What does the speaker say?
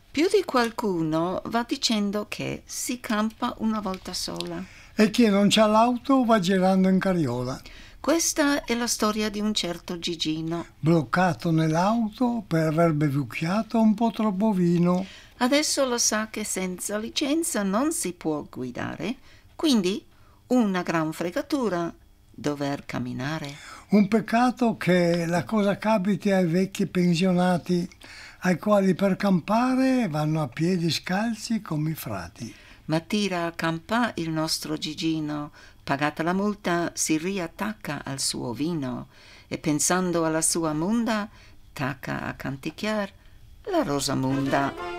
Più di qualcuno va dicendo che si campa una volta sola. E chi non c'ha l'auto va girando in carriola, Questa è la storia di un certo Gigino. bloccato nell'auto per aver bevucchiato un po' troppo vino. Adesso lo sa che senza licenza non si può guidare, quindi una gran fregatura dover camminare. Un peccato che la cosa capiti ai vecchi pensionati, ai quali per campare vanno a piedi scalzi come i frati. Ma tira a campà il nostro Gigino, pagata la multa si riattacca al suo vino e pensando alla sua munda tacca a canticchiar la Rosamunda.